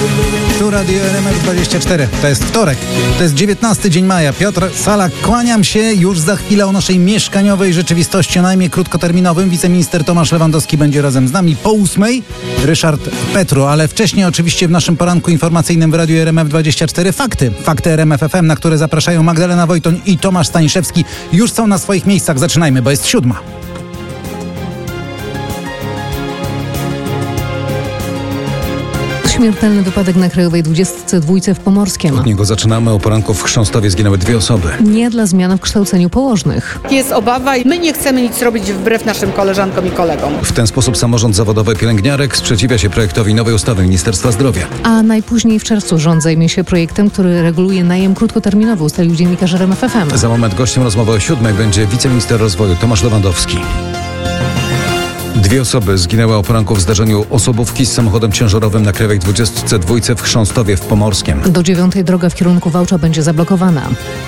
Tu Radio RMF24. To jest wtorek. To jest 19 dzień maja. Piotr Salak, kłaniam się. Już za chwilę o naszej mieszkaniowej rzeczywistości, o najmie krótkoterminowym. Wiceminister Tomasz Lewandowski będzie razem z nami. Po 8:00 Ryszard Petru, ale wcześniej oczywiście w naszym poranku informacyjnym w Radiu RMF24 Fakty RMF FM, na które zapraszają Magdalena Wojtoń i Tomasz Staniszewski. Już są na swoich miejscach. Zaczynajmy, bo jest 7:00. Śmiertelny wypadek na Krajowej 22 w Pomorskiem. Od niego zaczynamy. O poranku w Chrząstowie zginęły 2 osoby. Nie dla zmian w kształceniu położnych. Jest obawa i my nie chcemy nic robić wbrew naszym koleżankom i kolegom. W ten sposób samorząd zawodowy pielęgniarek sprzeciwia się projektowi nowej ustawy Ministerstwa Zdrowia. A najpóźniej w czerwcu rząd zajmie się projektem, który reguluje najem krótkoterminowy, ustalił dziennikarz RMF FM. Za moment gościem rozmowy o 7:00 będzie wiceminister rozwoju Tomasz Lewandowski. 2 osoby zginęły o poranku w zdarzeniu osobówki z samochodem ciężarowym na Krajowej 22 w Chrząstowie w Pomorskiem. Do 9:00 droga w kierunku Wałcza będzie zablokowana.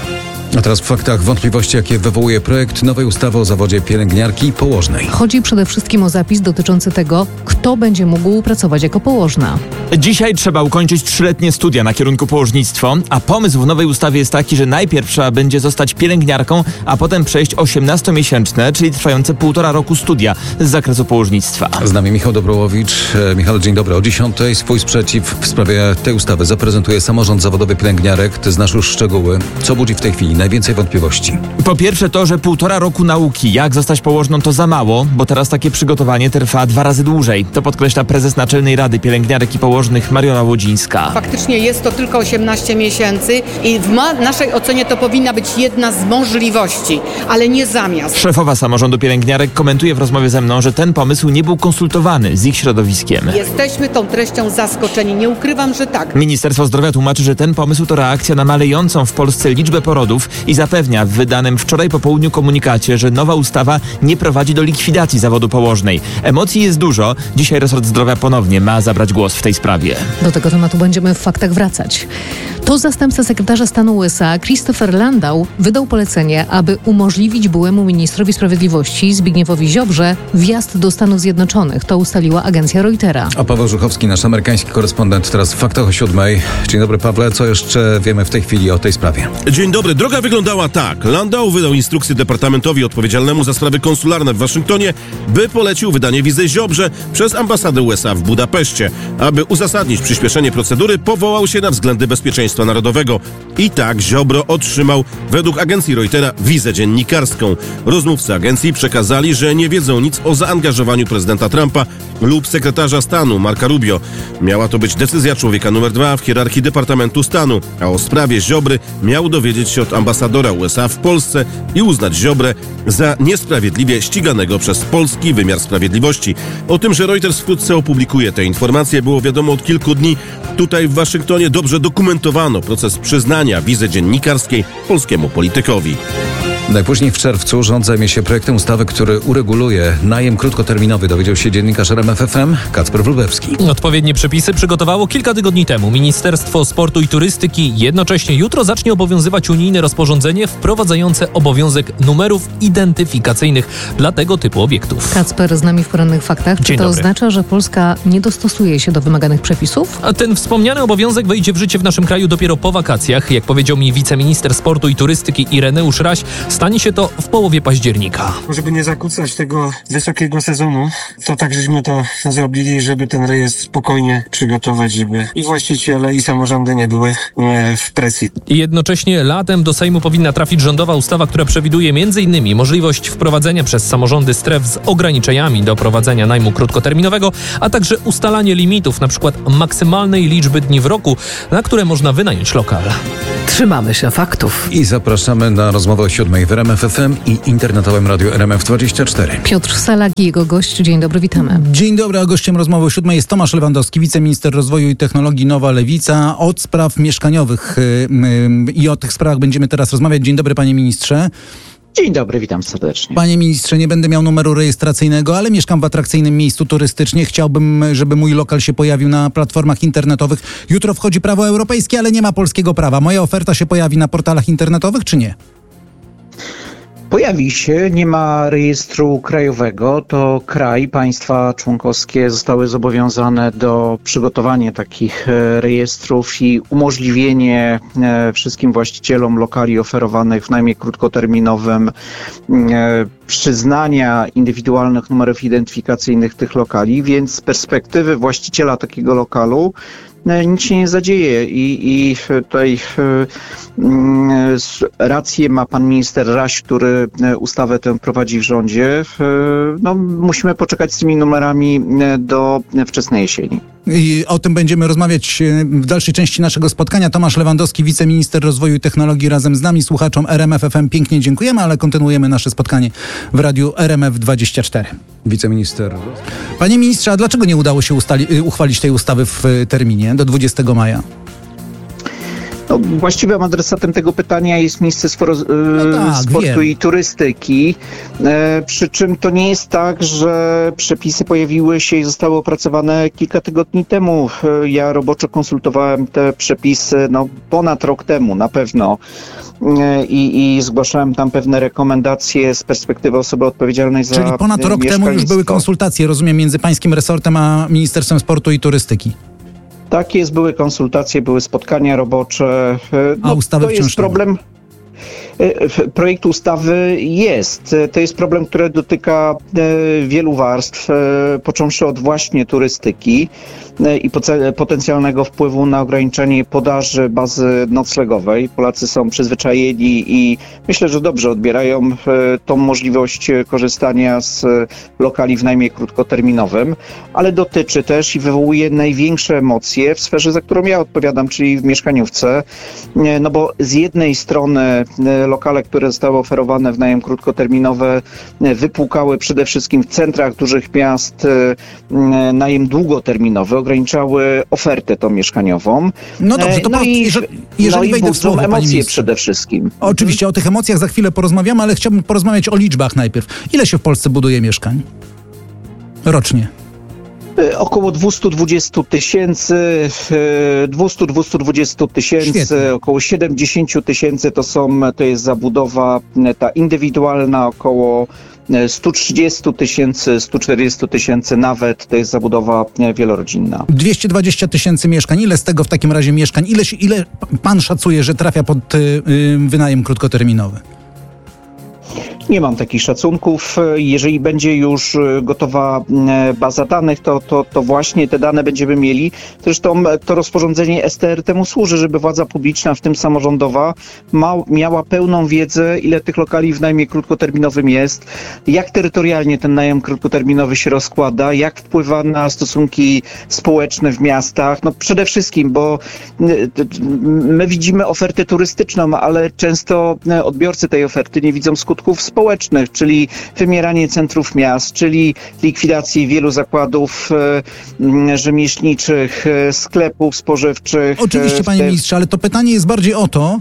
A teraz w faktach wątpliwości, jakie wywołuje projekt nowej ustawy o zawodzie pielęgniarki i położnej. Chodzi przede wszystkim o zapis dotyczący tego, kto będzie mógł pracować jako położna. Dzisiaj trzeba ukończyć 3-letnie studia na kierunku położnictwo, a pomysł w nowej ustawie jest taki, że najpierw trzeba będzie zostać pielęgniarką, a potem przejść 18-miesięczne, czyli trwające 1,5 roku studia z zakresu położnictwa. Z nami Michał Dobrołowicz. Michał, dzień dobry. O 10:00 swój sprzeciw w sprawie tej ustawy zaprezentuje samorząd zawodowy pielęgniarek. Ty znasz już szczegóły. Co budzi w tej chwili najwięcej wątpliwości? Po pierwsze to, że 1,5 roku nauki, jak zostać położną, to za mało, bo teraz takie przygotowanie trwa 2 razy dłużej. To podkreśla prezes Naczelnej Rady Pielęgniarek i Położnych Mariona Łodzińska. Faktycznie jest to tylko 18 miesięcy i w naszej ocenie to powinna być jedna z możliwości, ale nie zamiast. Szefowa samorządu pielęgniarek komentuje w rozmowie ze mną, że ten pomysł nie był konsultowany z ich środowiskiem. Jesteśmy tą treścią zaskoczeni, nie ukrywam, że tak. Ministerstwo Zdrowia tłumaczy, że ten pomysł to reakcja na malejącą w Polsce liczbę porodów i zapewnia w wydanym wczoraj po południu komunikacie, że nowa ustawa nie prowadzi do likwidacji zawodu położnej. Emocji jest dużo. Dzisiaj resort zdrowia ponownie ma zabrać głos w tej sprawie. Do tego tematu będziemy w faktach wracać. To zastępca sekretarza stanu USA Christopher Landau wydał polecenie, aby umożliwić byłemu ministrowi sprawiedliwości Zbigniewowi Ziobrze wjazd do Stanów Zjednoczonych. To ustaliła agencja Reutera. A Paweł Żuchowski, nasz amerykański korespondent, teraz w faktach o 7:00. Dzień dobry, Pawle. Co jeszcze wiemy w tej chwili o tej sprawie? Dzień dobry. Droga wyglądała tak. Landau wydał instrukcję departamentowi odpowiedzialnemu za sprawy konsularne w Waszyngtonie, by polecił wydanie wizy Ziobrze przez ambasadę USA w Budapeszcie. Aby uzasadnić przyspieszenie procedury, powołał się na względy bezpieczeństwa narodowego. I tak Ziobro otrzymał, według agencji Reutera, wizę dziennikarską. Rozmówcy agencji przekazali, że nie wiedzą nic o zaangażowaniu prezydenta Trumpa lub sekretarza stanu Marca Rubio. Miała to być decyzja człowieka numer 2 w hierarchii Departamentu Stanu, a o sprawie Ziobry miał dowiedzieć się od ambasadora USA w Polsce i uznać Ziobrę za niesprawiedliwie ściganego przez polski wymiar sprawiedliwości. O tym, że Reuters wkrótce opublikuje te informacje, było wiadomo od kilku dni. Tutaj w Waszyngtonie dobrze dokumentowano proces przyznania wizy dziennikarskiej polskiemu politykowi. Najpóźniej w czerwcu rząd zajmie się projektem ustawy, który ureguluje najem krótkoterminowy, dowiedział się dziennikarz RMF FM Kacper Wróblewski. Odpowiednie przepisy przygotowało kilka tygodni temu Ministerstwo Sportu i Turystyki. Jednocześnie jutro zacznie obowiązywać unijne rozporządzenie wprowadzające obowiązek numerów identyfikacyjnych dla tego typu obiektów. Kacper z nami w porannych faktach. Czy Dzień to dobry. oznacza, że Polska nie dostosuje się do wymaganych przepisów? A ten wspomniany obowiązek wejdzie w życie w naszym kraju dopiero po wakacjach. Jak powiedział mi wiceminister sportu i turystyki Ireneusz Raś, stanie się to w połowie października. Żeby nie zakłócać tego wysokiego sezonu, to tak żeśmy to zrobili, żeby ten rejestr spokojnie przygotować, żeby i właściciele, i samorządy nie były w presji. I jednocześnie latem do Sejmu powinna trafić rządowa ustawa, która przewiduje m.in. możliwość wprowadzenia przez samorządy stref z ograniczeniami do prowadzenia najmu krótkoterminowego, a także ustalanie limitów, np. maksymalnej liczby dni w roku, na które można wynająć lokal. Trzymamy się faktów. I zapraszamy na rozmowę o 7:00 w RMF FM i internetowym radiu RMF24. Piotr Salak i jego gość. Dzień dobry, witamy. Dzień dobry, a gościem rozmowy o 7:00 jest Tomasz Lewandowski, wiceminister rozwoju i technologii Nowa Lewica. Od spraw mieszkaniowych i o tych sprawach będziemy teraz rozmawiać. Dzień dobry, panie ministrze. Dzień dobry, witam serdecznie. Panie ministrze, nie będę miał numeru rejestracyjnego, ale mieszkam w atrakcyjnym miejscu turystycznie. Chciałbym, żeby mój lokal się pojawił na platformach internetowych. Jutro wchodzi prawo europejskie, ale nie ma polskiego prawa. Moja oferta się pojawi na portalach internetowych, czy nie? Pojawi się, nie ma rejestru krajowego, to państwa członkowskie zostały zobowiązane do przygotowania takich rejestrów i umożliwienie wszystkim właścicielom lokali oferowanych w najmie krótkoterminowym przyznania indywidualnych numerów identyfikacyjnych tych lokali, więc z perspektywy właściciela takiego lokalu nic się nie zadzieje i tutaj rację ma pan minister Raś, który ustawę tę prowadzi w rządzie. Musimy poczekać z tymi numerami do wczesnej jesieni. I o tym będziemy rozmawiać w dalszej części naszego spotkania. Tomasz Lewandowski, wiceminister rozwoju i technologii, razem z nami, słuchaczom RMF FM. Pięknie dziękujemy, ale kontynuujemy nasze spotkanie w radiu RMF24. Wiceminister. Panie ministrze, a dlaczego nie udało się uchwalić tej ustawy w terminie do 20 maja? Właściwym adresatem tego pytania jest minister sportu i turystyki. Przy czym to nie jest tak, że przepisy pojawiły się i zostały opracowane kilka tygodni temu. Ja roboczo konsultowałem te przepisy ponad rok temu na pewno i zgłaszałem tam pewne rekomendacje z perspektywy osoby odpowiedzialnej za Czyli ponad rok temu już były konsultacje, rozumiem, między pańskim resortem a Ministerstwem Sportu i Turystyki. Tak jest, były konsultacje, były spotkania robocze. A ustawy to jest problem. Projekt ustawy jest. To jest problem, który dotyka wielu warstw, począwszy od właśnie turystyki i potencjalnego wpływu na ograniczenie podaży bazy noclegowej. Polacy są przyzwyczajeni i myślę, że dobrze odbierają tą możliwość korzystania z lokali w najmie krótkoterminowym, ale dotyczy też i wywołuje największe emocje w sferze, za którą ja odpowiadam, czyli w mieszkaniówce. Bo z jednej strony lokale, które zostały oferowane w najem krótkoterminowy, wypłukały przede wszystkim w centrach dużych miast najem długoterminowy, ograniczały ofertę tą mieszkaniową. No dobrze, to jeżeli wejdę w słowo, emocje przede wszystkim. Oczywiście o tych emocjach za chwilę porozmawiamy, ale chciałbym porozmawiać o liczbach najpierw. Ile się w Polsce buduje mieszkań rocznie? Około 220 tysięcy, 200-220 tysięcy, około 70 tysięcy to jest zabudowa ta indywidualna, około 130 tysięcy, 140 tysięcy nawet, to jest zabudowa wielorodzinna. 220 tysięcy mieszkań. Ile z tego w takim razie mieszkań? Ile pan szacuje, że trafia pod wynajem krótkoterminowy? Nie mam takich szacunków. Jeżeli będzie już gotowa baza danych, to właśnie te dane będziemy mieli. Zresztą to rozporządzenie STR temu służy, żeby władza publiczna, w tym samorządowa, miała pełną wiedzę, ile tych lokali w najmie krótkoterminowym jest, jak terytorialnie ten najem krótkoterminowy się rozkłada, jak wpływa na stosunki społeczne w miastach. Przede wszystkim, bo my widzimy ofertę turystyczną, ale często odbiorcy tej oferty nie widzą skutków społecznych, czyli wymieranie centrów miast, czyli likwidację wielu zakładów rzemieślniczych, sklepów spożywczych. Oczywiście, panie ministrze, ale to pytanie jest bardziej o to,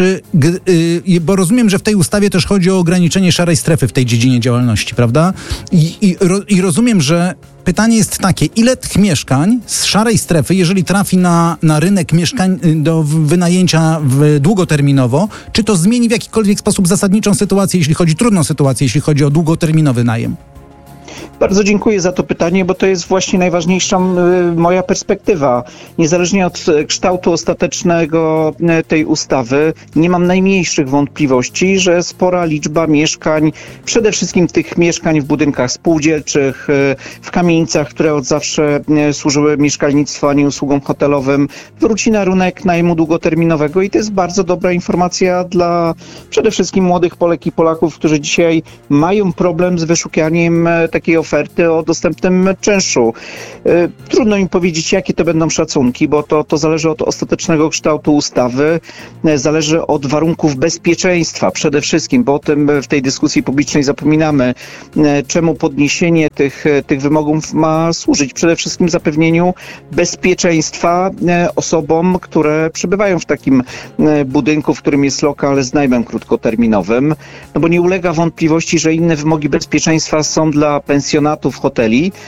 bo rozumiem, że w tej ustawie też chodzi o ograniczenie szarej strefy w tej dziedzinie działalności, prawda? I rozumiem, że pytanie jest takie, ile tych mieszkań z szarej strefy, jeżeli trafi na rynek mieszkań do wynajęcia długoterminowo, czy to zmieni w jakikolwiek sposób zasadniczą sytuację, trudną sytuację, jeśli chodzi o długoterminowy najem? Bardzo dziękuję za to pytanie, bo to jest właśnie najważniejsza moja perspektywa. Niezależnie od kształtu ostatecznego tej ustawy, nie mam najmniejszych wątpliwości, że spora liczba mieszkań, przede wszystkim tych mieszkań w budynkach spółdzielczych, w kamienicach, które od zawsze służyły mieszkalnictwu, a nie usługom hotelowym, wróci na rynek najmu długoterminowego i to jest bardzo dobra informacja dla przede wszystkim młodych Polek i Polaków, którzy dzisiaj mają problem z wyszukiwaniem takiej oferty o dostępnym czynszu. Trudno mi powiedzieć, jakie to będą szacunki, bo to zależy od ostatecznego kształtu ustawy, zależy od warunków bezpieczeństwa przede wszystkim, bo o tym w tej dyskusji publicznej zapominamy. Czemu podniesienie tych wymogów ma służyć? Przede wszystkim zapewnieniu bezpieczeństwa osobom, które przebywają w takim budynku, w którym jest lokal z najmem krótkoterminowym, bo nie ulega wątpliwości, że inne wymogi bezpieczeństwa są dla pensjonatów, hoteli,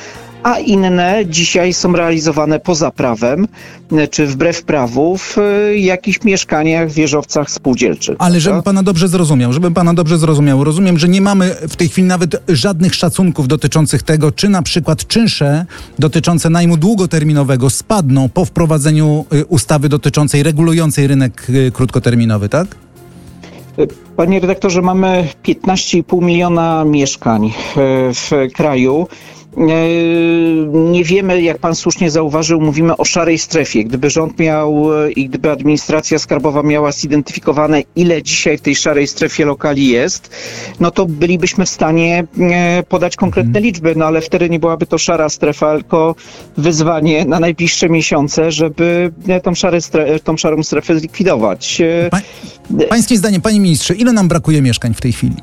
a inne dzisiaj są realizowane poza prawem, czy wbrew prawu w jakichś mieszkaniach, wieżowcach spółdzielczych. Ale żebym pana dobrze zrozumiał, rozumiem, że nie mamy w tej chwili nawet żadnych szacunków dotyczących tego, czy na przykład czynsze dotyczące najmu długoterminowego spadną po wprowadzeniu ustawy dotyczącej, regulującej rynek krótkoterminowy, tak? Panie redaktorze, mamy 15,5 miliona mieszkań w kraju. Nie wiemy, jak pan słusznie zauważył, mówimy o szarej strefie. Gdyby rząd miał i gdyby administracja skarbowa miała zidentyfikowane, ile dzisiaj w tej szarej strefie lokali jest, no to bylibyśmy w stanie podać konkretne liczby, no ale wtedy nie byłaby to szara strefa, tylko wyzwanie na najbliższe miesiące, żeby tą szarą strefę zlikwidować. Pańskie zdanie, panie ministrze, ile nam brakuje mieszkań w tej chwili?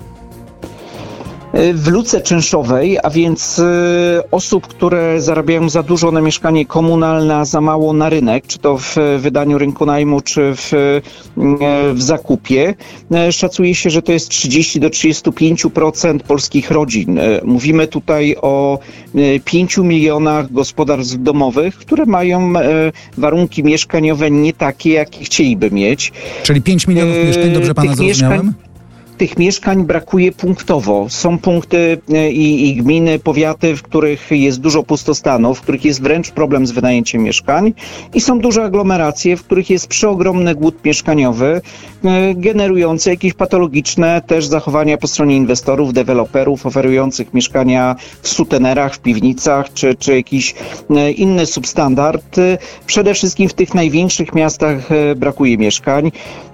W luce czynszowej, a więc osób, które zarabiają za dużo na mieszkanie komunalne, a za mało na rynek, czy to w wydaniu rynku najmu, czy w zakupie, szacuje się, że to jest 30 do 35% polskich rodzin. Mówimy tutaj o 5 milionach gospodarstw domowych, które mają warunki mieszkaniowe nie takie, jakie chcieliby mieć. Czyli 5 milionów mieszkań, dobrze pana zrozumiałem? Tych mieszkań brakuje punktowo. Są punkty i gminy, powiaty, w których jest dużo pustostanów, w których jest wręcz problem z wynajęciem mieszkań i są duże aglomeracje, w których jest przeogromny głód mieszkaniowy, generujący jakieś patologiczne też zachowania po stronie inwestorów, deweloperów oferujących mieszkania w sutenerach, w piwnicach, czy jakiś inny substandard. Przede wszystkim w tych największych miastach brakuje mieszkań.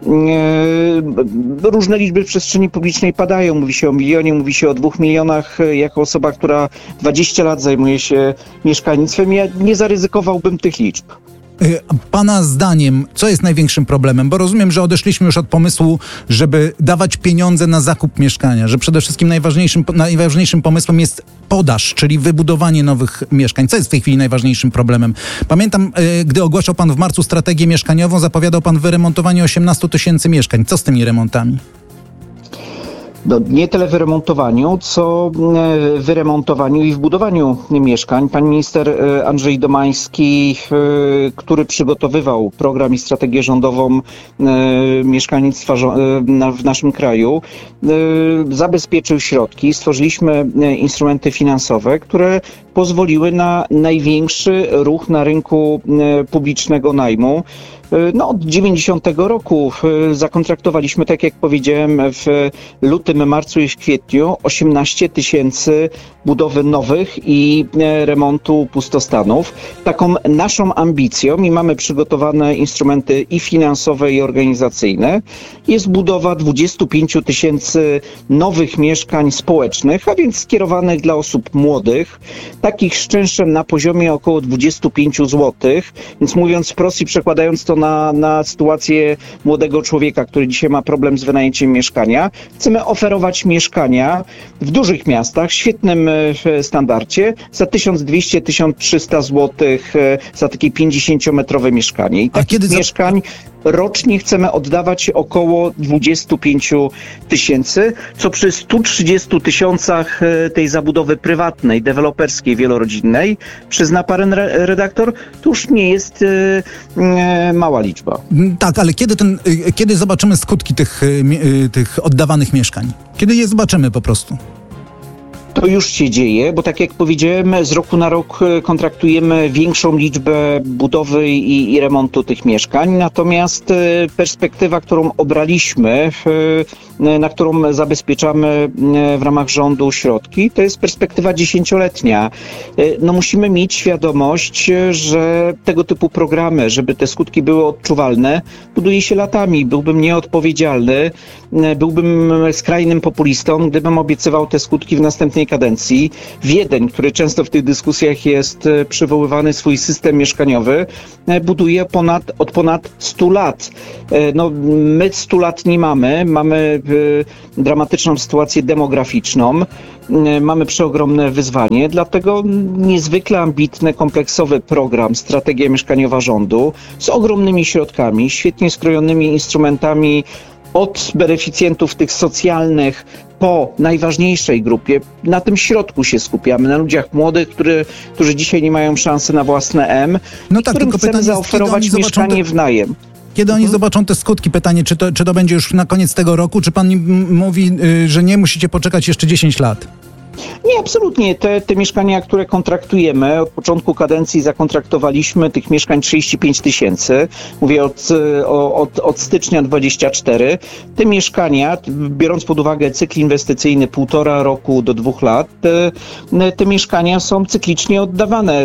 Różne liczby w przestrzeni publicznej padają. Mówi się o 1 milionie, mówi się o 2 milionach. Jako osoba, która 20 lat zajmuje się mieszkalnictwem, ja nie zaryzykowałbym tych liczb. Pana zdaniem, co jest największym problemem? Bo rozumiem, że odeszliśmy już od pomysłu, żeby dawać pieniądze na zakup mieszkania, że przede wszystkim najważniejszym pomysłem jest podaż, czyli wybudowanie nowych mieszkań. Co jest w tej chwili najważniejszym problemem? Pamiętam, gdy ogłaszał pan w marcu strategię mieszkaniową, zapowiadał pan wyremontowanie 18 000 mieszkań. Co z tymi remontami? No, nie tyle w remontowaniu, co w wyremontowaniu i w budowaniu mieszkań. Pan minister Andrzej Domański, który przygotowywał program i strategię rządową mieszkalnictwa w naszym kraju, zabezpieczył środki. Stworzyliśmy instrumenty finansowe, które pozwoliły na największy ruch na rynku publicznego najmu. No, od 90 roku zakontraktowaliśmy, tak jak powiedziałem, w lutym, marcu i w kwietniu 18 000 budowy nowych i remontu pustostanów. Taką naszą ambicją, i mamy przygotowane instrumenty i finansowe, i organizacyjne, jest budowa 25 000 nowych mieszkań społecznych, a więc skierowanych dla osób młodych, takich z czynszem na poziomie około 25 zł, więc mówiąc wprost i przekładając to na sytuację młodego człowieka, który dzisiaj ma problem z wynajęciem mieszkania. Chcemy oferować mieszkania w dużych miastach, w świetnym standardzie, za 1200-1300 zł za takie 50-metrowe mieszkanie. I takich mieszkań rocznie chcemy oddawać około 25 000, co przy 130 000 tej zabudowy prywatnej, deweloperskiej, wielorodzinnej, przyzna pan redaktor, to już nie jest mała liczba. Tak, ale kiedy zobaczymy skutki tych oddawanych mieszkań? Kiedy je zobaczymy po prostu? To już się dzieje, bo tak jak powiedziałem, z roku na rok kontraktujemy większą liczbę budowy i remontu tych mieszkań. Natomiast perspektywa, którą obraliśmy, na którą zabezpieczamy w ramach rządu środki, to jest perspektywa 10-letnia. No musimy mieć świadomość, że tego typu programy, żeby te skutki były odczuwalne, buduje się latami. Byłbym nieodpowiedzialny, byłbym skrajnym populistą, gdybym obiecywał te skutki w następnej kadencji. Wiedeń, który często w tych dyskusjach jest przywoływany, swój system mieszkaniowy, buduje od ponad 100 lat. No, my 100 lat nie mamy. Mamy dramatyczną sytuację demograficzną. Mamy przeogromne wyzwanie, dlatego niezwykle ambitny, kompleksowy program, strategia mieszkaniowa rządu z ogromnymi środkami, świetnie skrojonymi instrumentami od beneficjentów tych socjalnych po najważniejszej grupie, na tym środku się skupiamy, na ludziach młodych, którzy dzisiaj nie mają szansy na własne M, no tak, którym tylko chcemy zaoferować mieszkanie w najem. Kiedy oni zobaczą te skutki? Pytanie, czy to będzie już na koniec tego roku, czy pan mówi, że nie, musicie poczekać jeszcze 10 lat? Nie, absolutnie. Te mieszkania, które kontraktujemy, od początku kadencji zakontraktowaliśmy tych mieszkań 35 000. Mówię od stycznia 24. Te mieszkania, biorąc pod uwagę cykl inwestycyjny 1,5 roku do 2 lat, te mieszkania są cyklicznie oddawane.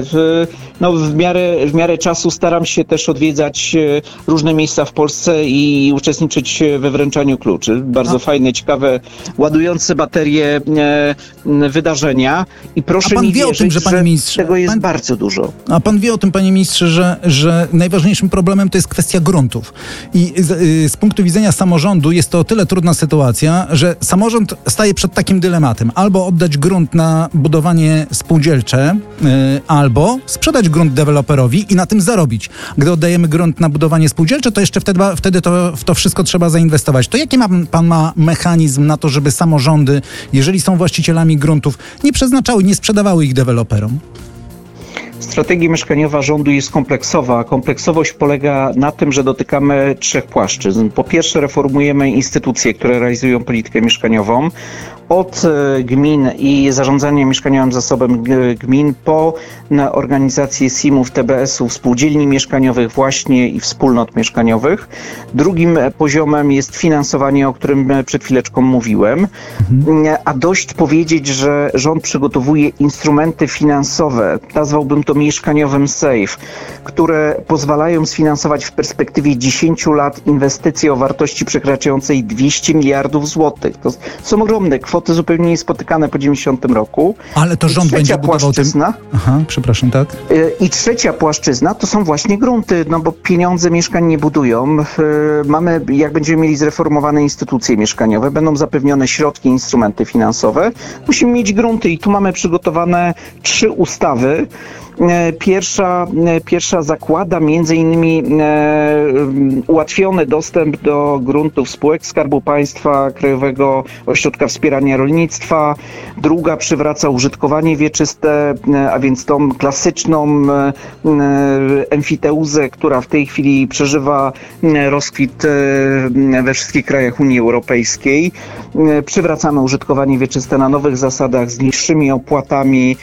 W miarę czasu staram się też odwiedzać różne miejsca w Polsce i uczestniczyć we wręczaniu kluczy. Bardzo fajne, ciekawe, ładujące baterie wydarzenia i proszę mi wierzyć, że tego jest bardzo dużo. A pan wie o tym, panie ministrze, że najważniejszym problemem to jest kwestia gruntów. I z punktu widzenia samorządu jest to o tyle trudna sytuacja, że samorząd staje przed takim dylematem. Albo oddać grunt na budowanie spółdzielcze, albo sprzedać grunt deweloperowi i na tym zarobić. Gdy oddajemy grunt na budowanie spółdzielcze, to jeszcze wtedy w to wszystko trzeba zainwestować. To jaki pan ma mechanizm na to, żeby samorządy, jeżeli są właścicielami gruntów, nie przeznaczały, nie sprzedawały ich deweloperom? Strategia mieszkaniowa rządu jest kompleksowa. Kompleksowość polega na tym, że dotykamy 3 płaszczyzn. Po pierwsze, reformujemy instytucje, które realizują politykę mieszkaniową. Od gmin i zarządzania mieszkaniowym zasobem gmin po organizację SIM-ów, TBS-ów, spółdzielni mieszkaniowych właśnie i wspólnot mieszkaniowych. Drugim poziomem jest finansowanie, o którym przed chwileczką mówiłem. A dość powiedzieć, że rząd przygotowuje instrumenty finansowe, nazwałbym to mieszkaniowym SAFE, które pozwalają sfinansować w perspektywie 10 lat inwestycje o wartości przekraczającej 200 miliardów złotych. To są ogromne kwoty, zupełnie niespotykane po 90 roku. Ale to rząd będzie budował tym... Aha, przepraszam, tak? I trzecia płaszczyzna to są właśnie grunty, bo pieniądze mieszkań nie budują. Jak będziemy mieli zreformowane instytucje mieszkaniowe, będą zapewnione środki, instrumenty finansowe. Musimy mieć grunty i tu mamy przygotowane 3 ustawy. Pierwsza zakłada między innymi ułatwiony dostęp do gruntów spółek Skarbu Państwa, Krajowego Ośrodka Wspierania Rolnictwa. Druga przywraca użytkowanie wieczyste, a więc tą klasyczną emfiteuzę, która w tej chwili przeżywa rozkwit we wszystkich krajach Unii Europejskiej. Przywracamy użytkowanie wieczyste na nowych zasadach, z niższymi opłatami,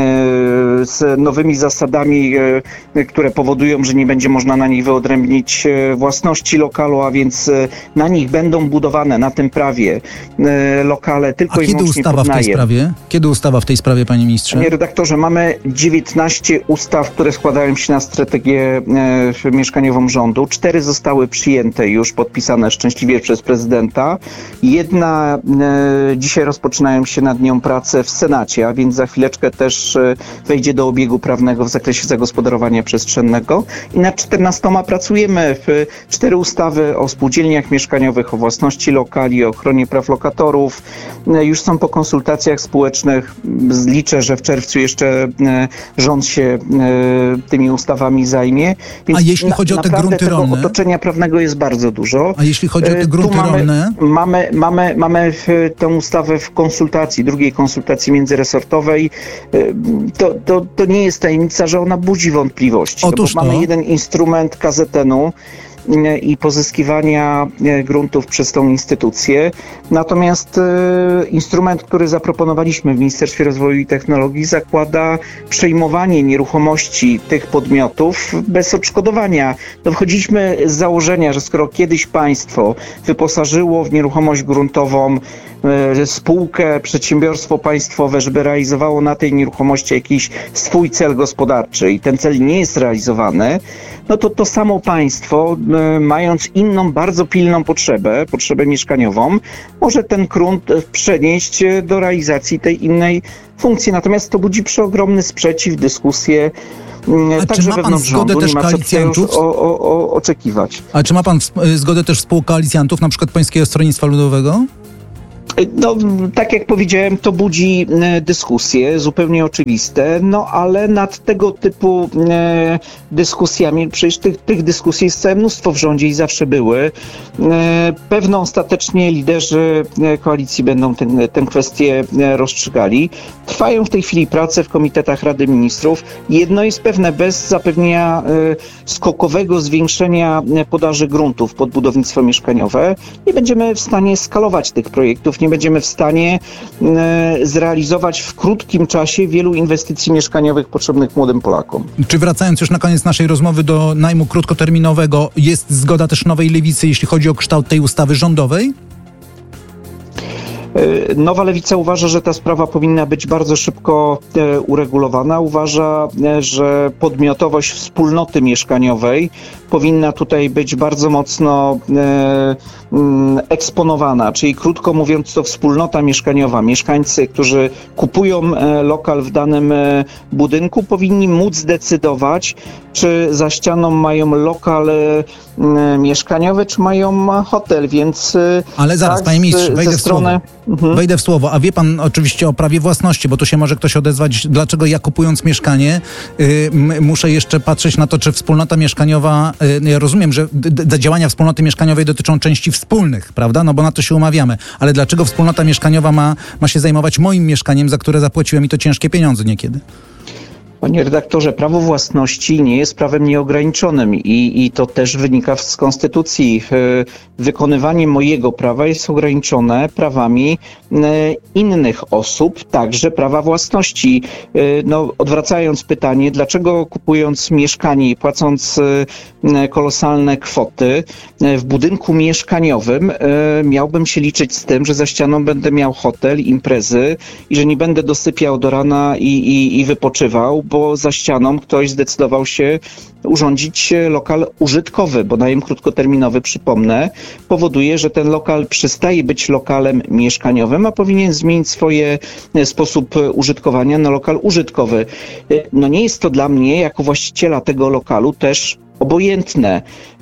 z nowymi zasadami, które powodują, że nie będzie można na nich wyodrębnić własności lokalu, a więc na nich będą budowane, na tym prawie lokale tylko i wyłącznie pod najem. Kiedy ustawa w tej sprawie, panie ministrze? Panie redaktorze, mamy 19 ustaw, które składają się na strategię mieszkaniową rządu. 4 zostały przyjęte już, podpisane szczęśliwie przez prezydenta. Jedna, dzisiaj rozpoczynają się nad nią prace w Senacie, a więc za chwileczkę też wejdzie do obiegu prawnego w zakresie zagospodarowania przestrzennego. I nad 14 pracujemy. 4 ustawy o spółdzielniach mieszkaniowych, o własności lokali, o ochronie praw lokatorów. Już są po konsultacjach społecznych. Liczę, że w czerwcu jeszcze rząd się tymi ustawami zajmie. Więc a jeśli chodzi o te grunty rolne? Otoczenia prawnego jest bardzo dużo. A jeśli chodzi o te grunty rolne? Mamy tę ustawę w konsultacji, drugiej konsultacji międzyresortowej. To nie jest tajemnica, że ona budzi wątpliwości. Mamy jeden instrument KZN-u i pozyskiwania gruntów przez tą instytucję. Natomiast instrument, który zaproponowaliśmy w Ministerstwie Rozwoju i Technologii, zakłada przejmowanie nieruchomości tych podmiotów bez odszkodowania. Wychodziliśmy z założenia, że skoro kiedyś państwo wyposażyło w nieruchomość gruntową spółkę, przedsiębiorstwo państwowe, żeby realizowało na tej nieruchomości jakiś swój cel gospodarczy i ten cel nie jest realizowany, no to samo państwo, mając inną, bardzo pilną potrzebę mieszkaniową, może ten grunt przenieść do realizacji tej innej funkcji. Natomiast to budzi przeogromny sprzeciw, dyskusję, także wewnątrz rządu. Nie ma co tutaj już oczekiwać. A czy ma pan zgodę też współkoalicjantów, na przykład Pańskiego Stronnictwa Ludowego? No, tak jak powiedziałem, to budzi dyskusje, zupełnie oczywiste, no ale nad tego typu dyskusjami, przecież tych dyskusji jest całe mnóstwo w rządzie i zawsze były. Pewno ostatecznie liderzy koalicji będą tę kwestię rozstrzygali. Trwają w tej chwili prace w komitetach Rady Ministrów. Jedno jest pewne, bez zapewnienia skokowego zwiększenia podaży gruntów pod budownictwo mieszkaniowe nie będziemy w stanie skalować tych projektów, nie będziemy w stanie zrealizować w krótkim czasie wielu inwestycji mieszkaniowych potrzebnych młodym Polakom. Czy wracając już na koniec naszej rozmowy do najmu krótkoterminowego, jest zgoda też Nowej Lewicy, jeśli chodzi o kształt tej ustawy rządowej? Nowa Lewica uważa, że ta sprawa powinna być bardzo szybko uregulowana. Uważa, że podmiotowość wspólnoty mieszkaniowej powinna tutaj być bardzo mocno eksponowana, czyli krótko mówiąc to wspólnota mieszkaniowa. Mieszkańcy, którzy kupują lokal w danym budynku, powinni móc decydować, czy za ścianą mają lokal mieszkaniowy, czy mają hotel, więc... Ale zaraz, panie ministrze, wejdę w słowo. A wie pan oczywiście o prawie własności, bo tu się może ktoś odezwać, dlaczego ja kupując mieszkanie muszę jeszcze patrzeć na to, czy wspólnota mieszkaniowa, ja rozumiem, że działania wspólnoty mieszkaniowej dotyczą części wspólnych, prawda? No bo na to się umawiamy. Ale dlaczego wspólnota mieszkaniowa ma się zajmować moim mieszkaniem, za które zapłaciłem i to ciężkie pieniądze niekiedy? Panie redaktorze, prawo własności nie jest prawem nieograniczonym i to też wynika z Konstytucji. Wykonywanie mojego prawa jest ograniczone prawami innych osób, także prawa własności. No, odwracając pytanie, dlaczego kupując mieszkanie i płacąc kolosalne kwoty w budynku mieszkaniowym miałbym się liczyć z tym, że za ścianą będę miał hotel, imprezy i że nie będę dosypiał do rana i wypoczywał, bo za ścianą ktoś zdecydował się urządzić lokal użytkowy, bo najem krótkoterminowy, przypomnę, powoduje, że ten lokal przestaje być lokalem mieszkaniowym, a powinien zmienić swoje sposób użytkowania na lokal użytkowy. No nie jest to dla mnie, jako właściciela tego lokalu, też obojętne.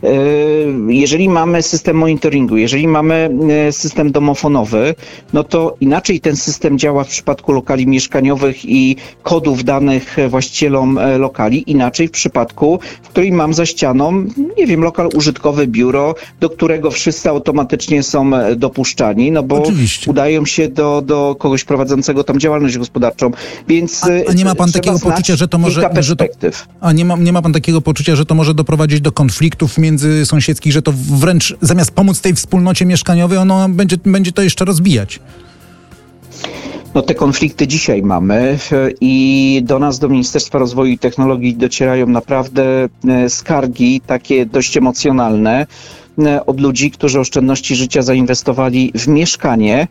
Jeżeli mamy system monitoringu, jeżeli mamy system domofonowy, no to inaczej ten system działa w przypadku lokali mieszkaniowych i kodów danych właścicielom lokali, inaczej w przypadku, w którym mam za ścianą, nie wiem, lokal użytkowy, biuro, do którego wszyscy automatycznie są dopuszczani, no bo oczywiście udają się do kogoś prowadzącego tam działalność gospodarczą. Więc a nie ma pan takiego poczucia, że to może... nie ma pan takiego poczucia, że to może doprowadzić do konfliktów międzysąsiedzkich, że to wręcz zamiast pomóc tej wspólnocie mieszkaniowej, ono będzie to jeszcze rozbijać? No te konflikty dzisiaj mamy i do nas, do Ministerstwa Rozwoju i Technologii docierają naprawdę skargi takie dość emocjonalne od ludzi, którzy oszczędności życia zainwestowali w mieszkanie,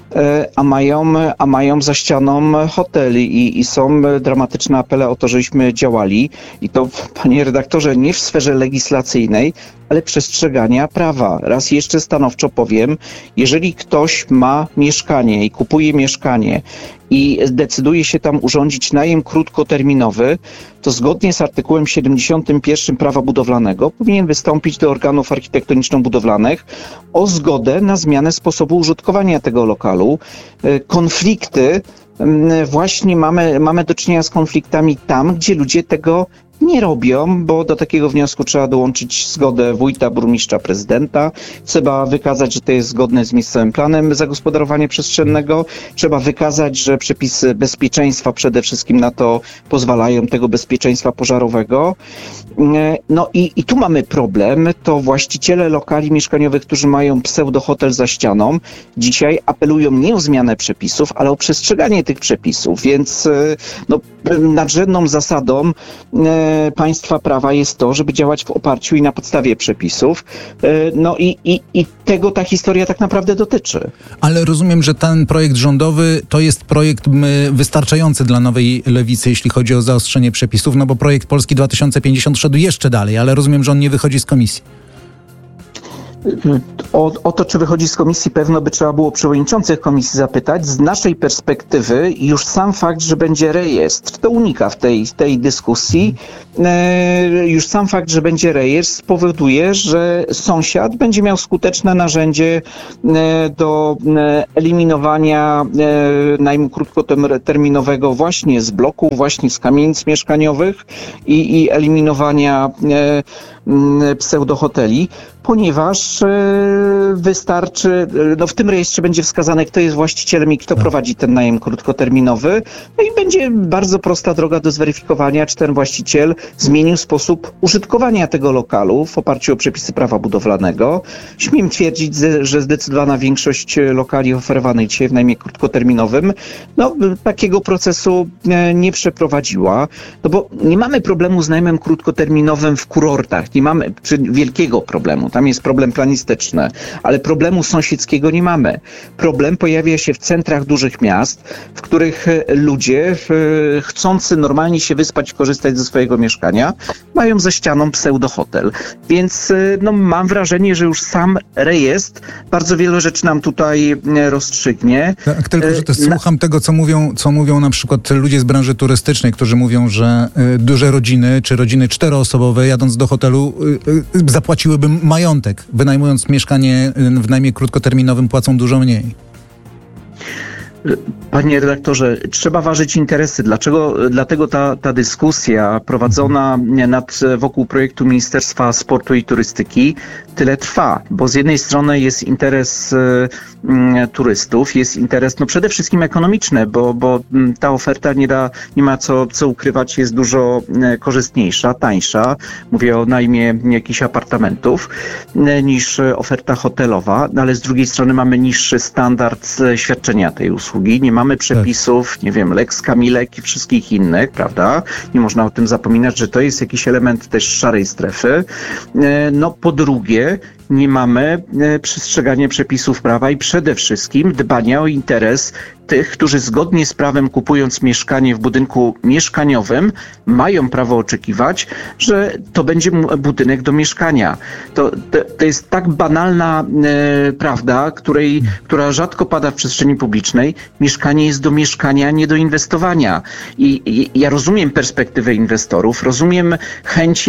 a mają za ścianą hotel i są dramatyczne apele o to, żebyśmy działali. I to, panie redaktorze, nie w sferze legislacyjnej, ale przestrzegania prawa. Raz jeszcze stanowczo powiem, jeżeli ktoś ma mieszkanie i kupuje mieszkanie i decyduje się tam urządzić najem krótkoterminowy, to zgodnie z artykułem 71 Prawa Budowlanego powinien wystąpić do organów architektoniczno-budowlanych o zgodę na zmianę sposobu użytkowania tego lokalu. Konflikty, właśnie mamy do czynienia z konfliktami tam, gdzie ludzie tego nie robią, bo do takiego wniosku trzeba dołączyć zgodę wójta, burmistrza, prezydenta. Trzeba wykazać, że to jest zgodne z miejscowym planem zagospodarowania przestrzennego. Trzeba wykazać, że przepisy bezpieczeństwa przede wszystkim na to pozwalają, tego bezpieczeństwa pożarowego. No i tu mamy problem. To właściciele lokali mieszkaniowych, którzy mają pseudohotel za ścianą, dzisiaj apelują nie o zmianę przepisów, ale o przestrzeganie tych przepisów. Więc nadrzędną zasadą państwa prawa jest to, żeby działać w oparciu i na podstawie przepisów. No i tego ta historia tak naprawdę dotyczy. Ale rozumiem, że ten projekt rządowy to jest projekt wystarczający dla Nowej Lewicy, jeśli chodzi o zaostrzenie przepisów, no bo projekt Polski 2050 szedł jeszcze dalej, ale rozumiem, że on nie wychodzi z komisji. O to, czy wychodzi z komisji, pewno by trzeba było przewodniczących komisji zapytać. Z naszej perspektywy już sam fakt, że będzie rejestr, to unika w tej dyskusji. już sam fakt, że będzie rejestr, spowoduje, że sąsiad będzie miał skuteczne narzędzie do eliminowania najmu krótkoterminowego właśnie z bloku, właśnie z kamienic mieszkaniowych i eliminowania pseudohoteli, ponieważ wystarczy, w tym rejestrze będzie wskazane, kto jest właścicielem i kto prowadzi ten najem krótkoterminowy. No i będzie bardzo prosta droga do zweryfikowania, czy ten właściciel zmienił sposób użytkowania tego lokalu w oparciu o przepisy prawa budowlanego. Śmiem twierdzić, że zdecydowana większość lokali oferowanej dzisiaj w najmie krótkoterminowym takiego procesu nie przeprowadziła, bo nie mamy problemu z najmem krótkoterminowym w kurortach, nie mamy wielkiego problemu. Tam jest problem planistyczny, ale problemu sąsiedzkiego nie mamy. Problem pojawia się w centrach dużych miast, w których ludzie chcący normalnie się wyspać i korzystać ze swojego mieszkania mają za ścianą pseudohotel. Więc mam wrażenie, że już sam rejestr bardzo wiele rzeczy nam tutaj rozstrzygnie. Tak, tylko że też słucham tego, co mówią na przykład ludzie z branży turystycznej, którzy mówią, że duże rodziny, czy rodziny 4-osobowe jadąc do hotelu zapłaciłyby majątek. Wynajmując mieszkanie w najmie krótkoterminowym płacą dużo mniej. Panie redaktorze, trzeba ważyć interesy. Dlatego ta dyskusja prowadzona wokół projektu Ministerstwa Sportu i Turystyki tyle trwa, bo z jednej strony jest interes turystów, jest interes przede wszystkim ekonomiczny, bo ta oferta nie ma co ukrywać, jest dużo korzystniejsza, tańsza, mówię o najmie jakichś apartamentów, niż oferta hotelowa, ale z drugiej strony mamy niższy standard świadczenia tej usługi, nie mamy przepisów, Lex Kamilek i wszystkich innych, prawda? Nie można o tym zapominać, że to jest jakiś element też szarej strefy. Po drugie, nie mamy przestrzegania przepisów prawa i przede wszystkim dbania o interes tych, którzy zgodnie z prawem kupując mieszkanie w budynku mieszkaniowym mają prawo oczekiwać, że to będzie budynek do mieszkania. To jest tak banalna prawda, która rzadko pada w przestrzeni publicznej. Mieszkanie jest do mieszkania, nie do inwestowania. I ja rozumiem perspektywę inwestorów, rozumiem chęć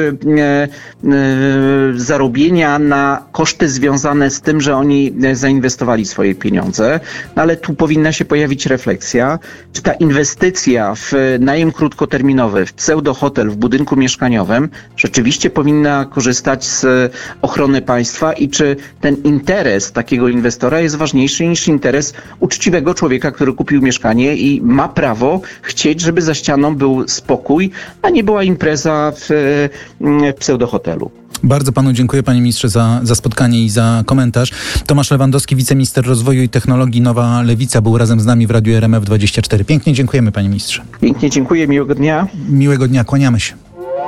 zarobienia na koszty związane z tym, że oni zainwestowali swoje pieniądze, ale tu powinna się pojawić refleksja, czy ta inwestycja w najem krótkoterminowy, w pseudohotel w budynku mieszkaniowym rzeczywiście powinna korzystać z ochrony państwa i czy ten interes takiego inwestora jest ważniejszy niż interes uczciwego człowieka, który kupił mieszkanie i ma prawo chcieć, żeby za ścianą był spokój, a nie była impreza w pseudohotelu. Bardzo panu dziękuję, panie ministrze, za spotkanie i za komentarz. Tomasz Lewandowski, wiceminister rozwoju i technologii Nowa Lewica, był razem z nami w Radiu RMF24. Pięknie dziękujemy, panie ministrze. Pięknie dziękuję, miłego dnia. Miłego dnia, kłaniamy się.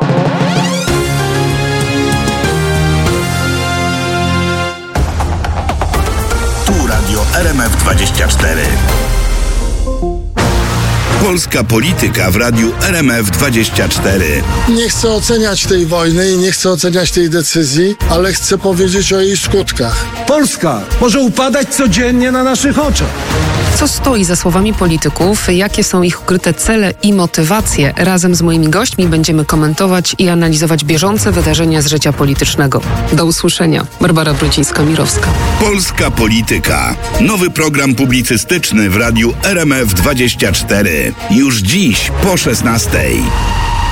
Tu Radio RMF24. Polska polityka w Radiu RMF24. Nie chcę oceniać tej wojny i nie chcę oceniać tej decyzji, ale chcę powiedzieć o jej skutkach. Polska może upadać codziennie na naszych oczach. Co stoi za słowami polityków, jakie są ich ukryte cele i motywacje? Razem z moimi gośćmi będziemy komentować i analizować bieżące wydarzenia z życia politycznego. Do usłyszenia. Barbara Brudzińska-Mirowska. Polska polityka. Nowy program publicystyczny w Radiu RMF24. Już dziś po 16:00.